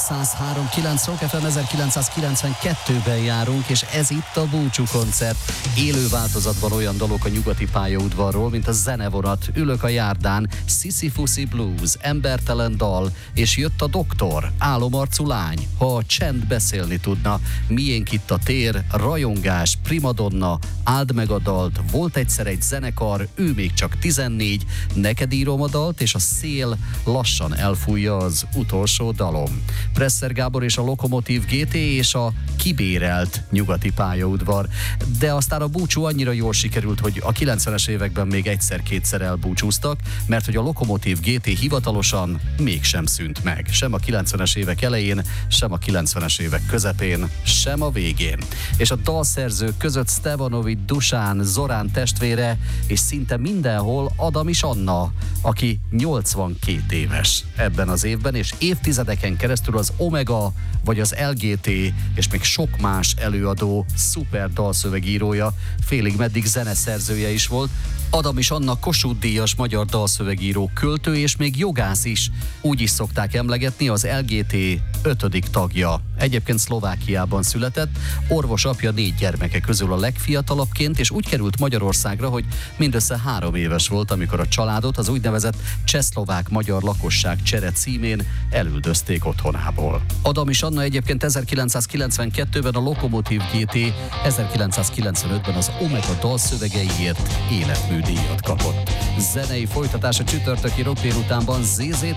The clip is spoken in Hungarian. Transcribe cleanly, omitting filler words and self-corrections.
103.9 Rock FM, 1992-ben járunk, és ez itt a Búcsú koncert. Élő változatban olyan dalok a nyugati pályaudvarról, mint a zenevonat, Ülök a járdán, Sisyphusi Blues, Embertelen dal, és jött a doktor, Álomarcú lány, ha a csend beszélni tudna, Miénk itt a tér, Rajongás, Primadonna, Áld meg a dalt, Volt egyszer egy zenekar, Ő még csak 14, Neked írom a dalt, és a Szél lassan elfújja az utolsó dalom. Presser Gábor és a Lokomotív GT és a kibérelt nyugati pályaudvar. De aztán a búcsú annyira jól sikerült, hogy a 90-es években még egyszer-kétszer elbúcsúztak, mert hogy a Lokomotív GT hivatalosan mégsem szűnt meg. Sem a 90-es évek elején, sem a 90-es évek közepén, sem a végén. És a dalszerzők között Stevanovics Dusán, Zorán testvére, és szinte mindenhol Adam is Anna, aki 82 éves ebben az évben, és évtizedeken keresztül az Omega, vagy az LGT, és még sok más előadó szuper dalszövegírója, félig meddig zeneszerzője is volt. Adam is Anna Kossuth-díjas magyar dalszövegíró, költő és még jogász is. Úgy is szokták emlegetni, az LGT 5. tagja. Egyébként Szlovákiában született, orvos apja 4 gyermeke közül a legfiatalabbként, és úgy került Magyarországra, hogy mindössze 3 éves volt, amikor a családot az úgynevezett csehszlovák-magyar lakosság csere címén elüldözték otthonából. Adam is Anna egyébként 1992-ben a Lokomotív GT, 1995-ben az Omega dalszövegeiért életműdíjat kapott. Zenei folytatás a csütörtöki rock délutánban ZZ